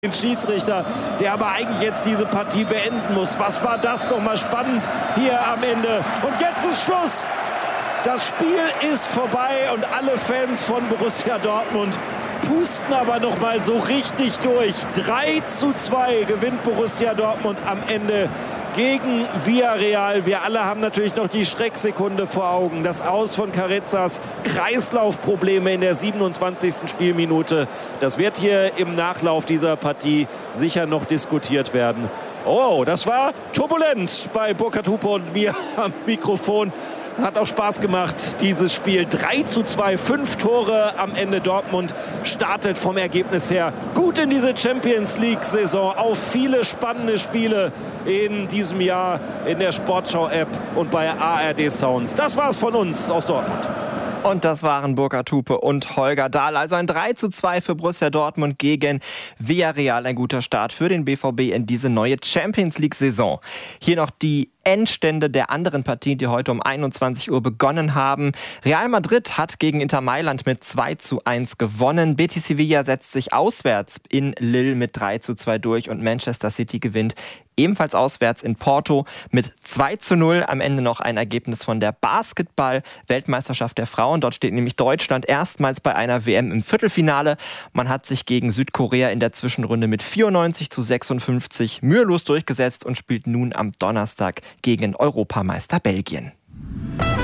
Den Schiedsrichter, der aber eigentlich jetzt diese Partie beenden muss. Was war das nochmal spannend hier am Ende? Und jetzt ist Schluss. Das Spiel ist vorbei und alle Fans von Borussia Dortmund pusten aber nochmal so richtig durch. 3:2 gewinnt Borussia Dortmund am Ende gegen Villarreal. Wir alle haben natürlich noch die Schrecksekunde vor Augen. Das Aus von Carezas, Kreislaufprobleme in der 27. Spielminute. Das wird hier im Nachlauf dieser Partie sicher noch diskutiert werden. Oh, das war turbulent bei Burkhard Hupe und mir am Mikrofon. Hat auch Spaß gemacht, dieses Spiel. 3:2, 5 Tore am Ende. Dortmund startet vom Ergebnis her gut in diese Champions-League-Saison. Auf viele spannende Spiele in diesem Jahr in der Sportschau-App und bei ARD Sounds. Das war's von uns aus Dortmund. Und das waren Burkhard Hupe und Holger Dahl. Also ein 3:2 für Borussia Dortmund gegen Villarreal. Ein guter Start für den BVB in diese neue Champions-League-Saison. Hier noch die Endstände der anderen Partien, die heute um 21 Uhr begonnen haben. Real Madrid hat gegen Inter Mailand mit 2:1 gewonnen. Betis Sevilla setzt sich auswärts in Lille mit 3:2 durch und Manchester City gewinnt ebenfalls auswärts in Porto mit 2:0. Am Ende noch ein Ergebnis von der Basketball-Weltmeisterschaft der Frauen. Dort steht nämlich Deutschland erstmals bei einer WM im Viertelfinale. Man hat sich gegen Südkorea in der Zwischenrunde mit 94:56 mühelos durchgesetzt und spielt nun am Donnerstag gegen Europameister Belgien.